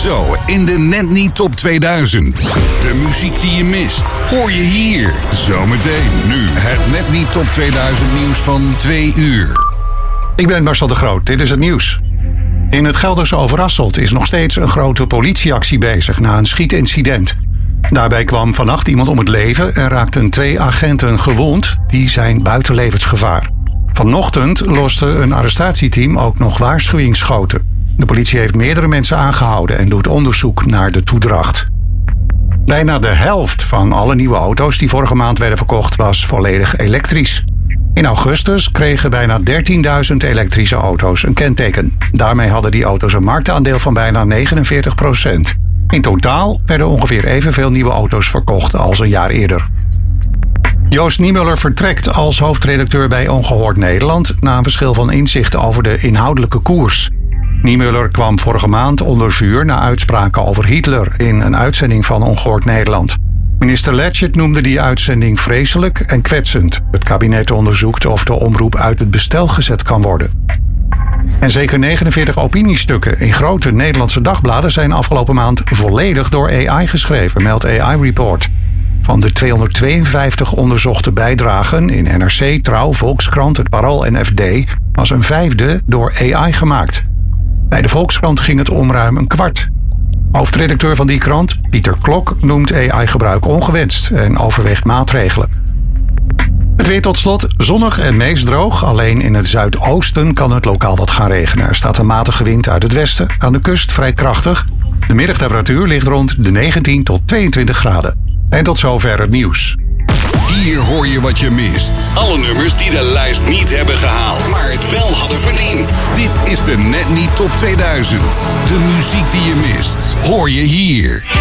Zo in de Net Niet Top 2000. De muziek die je mist, hoor je hier. Zometeen nu het Net Niet Top 2000 nieuws van 2 uur. Ik ben Marcel de Groot, dit is het nieuws. In het Gelderse Overasselt is nog steeds een grote politieactie bezig na een schietincident. Daarbij kwam vannacht iemand om het leven en raakten 2 agenten gewond. Die zijn buiten levensgevaar. Vanochtend loste een arrestatieteam ook nog waarschuwingsschoten. De politie heeft meerdere mensen aangehouden en doet onderzoek naar de toedracht. Bijna de helft van alle nieuwe auto's die vorige maand werden verkocht was volledig elektrisch. In augustus kregen bijna 13.000 elektrische auto's een kenteken. Daarmee hadden die auto's een marktaandeel van bijna 49%. In totaal werden ongeveer evenveel nieuwe auto's verkocht als een jaar eerder. Joost Niemuller vertrekt als hoofdredacteur bij Ongehoord Nederland na een verschil van inzicht over de inhoudelijke koers. Niemuller kwam vorige maand onder vuur na uitspraken over Hitler in een uitzending van Ongehoord Nederland. Minister Leggett noemde die uitzending vreselijk en kwetsend. Het kabinet onderzoekt of de omroep uit het bestel gezet kan worden. En zeker 49 opiniestukken in grote Nederlandse dagbladen zijn afgelopen maand volledig door AI geschreven, meldt AI Report. Van de 252 onderzochte bijdragen in NRC, Trouw, Volkskrant, Het Parool en FD was een 5e door AI gemaakt. Bij de Volkskrant ging het om ruim een kwart. Hoofdredacteur van die krant, Pieter Klok, noemt AI-gebruik ongewenst en overweegt maatregelen. Het weer tot slot, zonnig en meest droog. Alleen in het zuidoosten kan het lokaal wat gaan regenen. Er staat een matige wind uit het westen, aan de kust vrij krachtig. De middagtemperatuur ligt rond de 19 tot 22 graden. En tot zover het nieuws. Hier hoor je wat je mist. Alle nummers die de lijst niet hebben gehaald, maar het wel hadden verdiend. Dit is de Net Niet Top 2000. De muziek die je mist, hoor je hier.